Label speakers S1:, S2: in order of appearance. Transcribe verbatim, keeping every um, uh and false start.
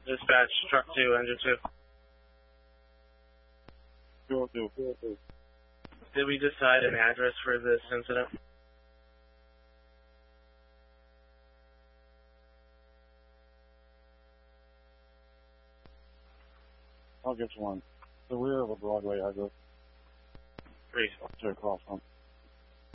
S1: Dispatch, truck two, engine two.
S2: Two, two, two, two.
S1: Did we decide an address for this incident?
S2: I'll get you one. The rear of a Broadway address.
S1: Reasonable.
S2: To across from.